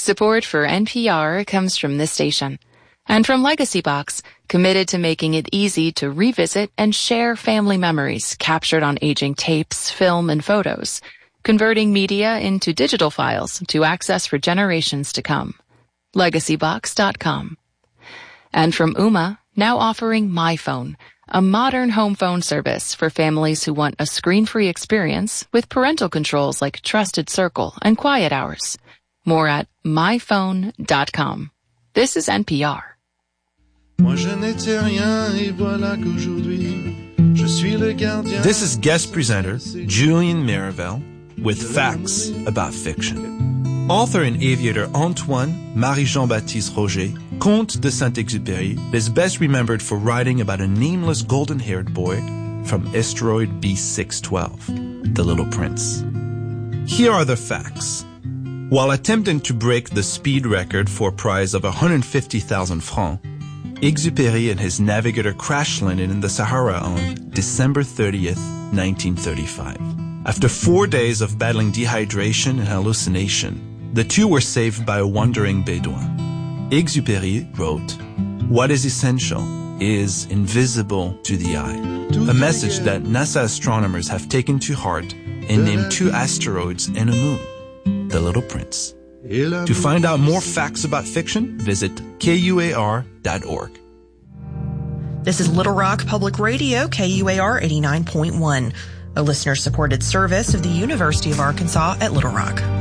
Support for NPR comes from this station and from Legacy Box, committed to making it easy to revisit and share family memories captured on aging tapes, film, and photos, converting media into digital files to access for generations to come. LegacyBox.com. And from Ooma, now offering MyPhone, a modern home phone service for families who want a screen-free experience with parental controls like Trusted Circle and Quiet Hours. More at myphone.com. This is NPR. This is guest presenter Julien Mirivel with facts about fiction. Author and aviator Antoine Marie-Jean-Baptiste Roger, Comte de Saint-Exupéry, is best remembered for writing about a nameless golden-haired boy from asteroid B612, The Little Prince. Here are the facts. While attempting to break the speed record for a prize of 150,000 francs, Exupéry and his navigator crash landed in the Sahara on December 30th, 1935. After 4 days of battling dehydration and hallucination, the two were saved by a wandering Bedouin. Exupéry wrote, "What is essential is invisible to the eye," a message that NASA astronomers have taken to heart and named 2 asteroids and a moon, The Little Prince. To find out more facts about fiction, visit KUAR.org. This is Little Rock Public Radio, KUAR 89.1, a listener-supported service of the University of Arkansas at Little Rock.